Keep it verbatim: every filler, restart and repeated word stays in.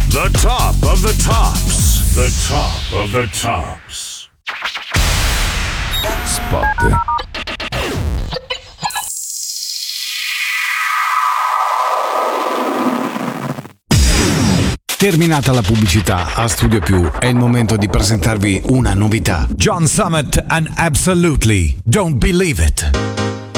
The top of the tops. The top of the tops. Spot. Terminata la pubblicità, a Studio Più è il momento di presentarvi una novità. John Summit and Absolutely Don't Believe It.